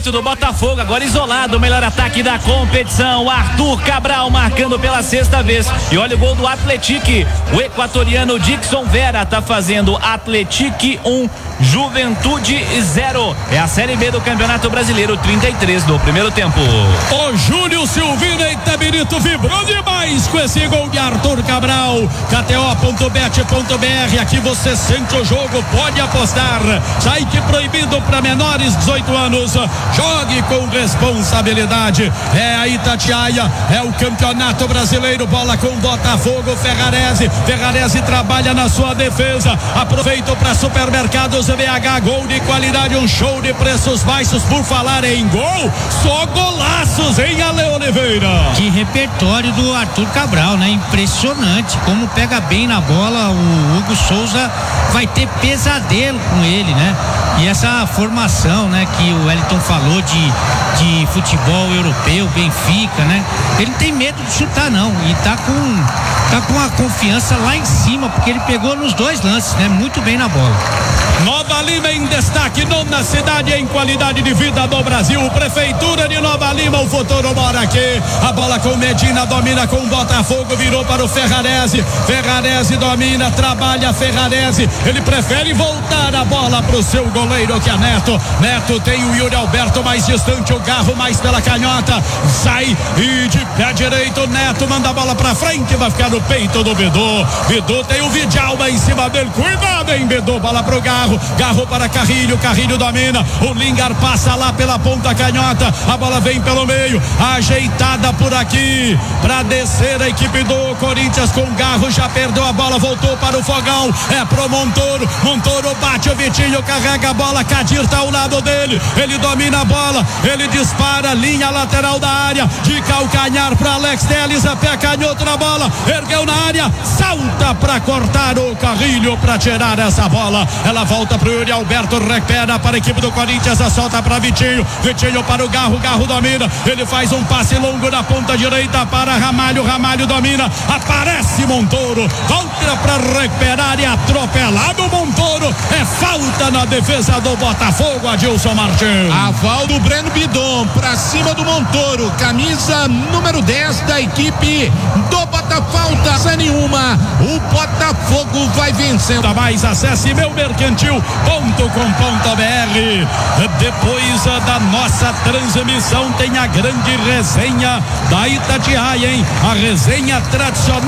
garoto do Botafogo, agora isolado, o melhor ataque da competição. Arthur Cabral marcando pela sexta vez. E olha o gol do Atlético. O equatoriano Dixon Vera tá fazendo Atlético 1, Juventude 0. É a Série B do Campeonato Brasileiro, 33 do primeiro tempo. O Júlio Silvino Itabirito vibrou demais com esse gol de Arthur Cabral. KTO.bet.br, aqui você sente o jogo, pode apostar. Site proibido para menores de 18 anos. Jogue com responsabilidade. É a Itatiaia, é o Campeonato Brasileiro. Bola com Botafogo. Ferrarese trabalha na sua defesa. Aproveita para Supermercados BH, gol de qualidade, um show de preços baixos. Por falar em gol, só golaços, hein, Ale Oliveira? Que repertório do Arthur Cabral, né? Impressionante como pega bem na bola. O Hugo Souza vai ter pesadelo com ele, né? E essa formação, né, que o Wellington falou de futebol europeu, Benfica, né? Ele não tem medo de chutar, não, e tá com a confiança lá em cima, porque ele pegou nos dois lances, né? Muito bem na bola. Nova Lima em destaque, nona cidade em qualidade de vida do Brasil. Prefeitura de Nova Lima, o futuro mora aqui. A bola com Medina, domina com Botafogo, virou para o Ferrarese. Ferrarese domina, trabalha Ferrarese. Ele prefere voltar a bola para o seu goleiro, que é Neto. Neto tem o Yuri Alberto mais distante, o Garro mais pela canhota. Sai e de pé direito, Neto manda a bola para frente, vai ficar no peito do Bidô. Bidô tem o Vidalba em cima dele. Cuidado, hein, Bidô, bola pro Garro. Garro para Carrilho domina. O Lingard passa lá pela ponta canhota. A bola vem pelo meio, ajeitada por aqui para descer a equipe do Corinthians com Garro. Já perdeu a bola, voltou para o Fogão. É pro Montoro. Montoro bate, o Vitinho carrega a bola. Kadir tá ao lado dele. Ele domina a bola. Ele dispara, linha lateral da área. De calcanhar para Alex Telles. A pé canhoto na bola. Ergueu na área. Salta para cortar o Carrilho para tirar essa bola. Ela volta pro Yuri Alberto, recupera para a equipe do Corinthians, a solta para Vitinho para o Garro domina, ele faz um passe longo na ponta direita para Ramalho domina, aparece Montoro, volta para recuperar e atropelado Montoro, é falta na defesa do Botafogo, Adilson Martins. Aval do Breno Bidon para cima do Montoro, camisa número 10 da equipe do Botafogo, falta nenhuma, o Botafogo vai vencendo. Mais acesse meumercantil.com.br. Depois da nossa transmissão tem a grande resenha da Itatiaia, hein? A resenha tradicional